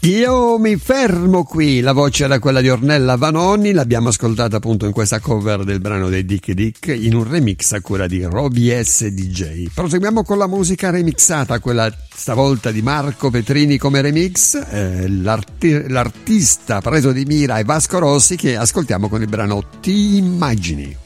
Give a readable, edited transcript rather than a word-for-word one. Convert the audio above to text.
Io mi fermo qui, la voce era quella di Ornella Vanoni, l'abbiamo ascoltata appunto in questa cover del brano dei Dick Dick in un remix a cura di Roby S. DJ. Proseguiamo con la musica remixata, quella stavolta di Marco Petrini come remix, l'artista preso di mira è Vasco Rossi, che ascoltiamo con il brano Ti immagini.